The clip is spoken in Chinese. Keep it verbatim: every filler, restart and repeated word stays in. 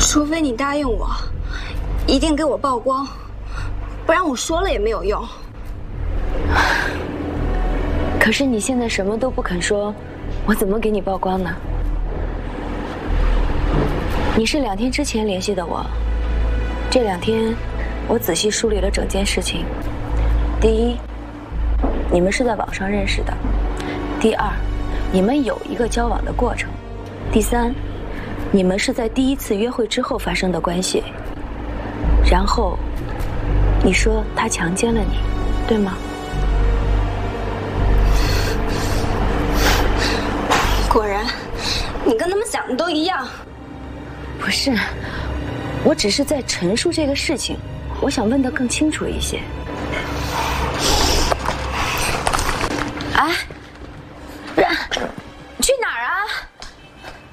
除非你答应我，一定给我曝光，不然我说了也没有用。 可是你现在什么都不肯说，我怎么给你曝光呢？你是两天之前联系的我，这两天我仔细梳理了整件事情。第一，你们是在网上认识的；第二，你们有一个交往的过程；第三，你们是在第一次约会之后发生的关系。然后，你说他强奸了你，对吗？ 果然，你跟他们想的都一样。 不是，我只是在陈述这个事情，我想问得更清楚一些。